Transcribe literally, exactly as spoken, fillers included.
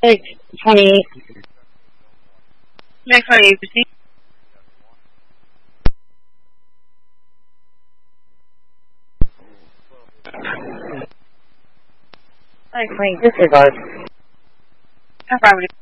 Six twenty. Next one, you proceed. Six twenty. Disregard. Affirmative.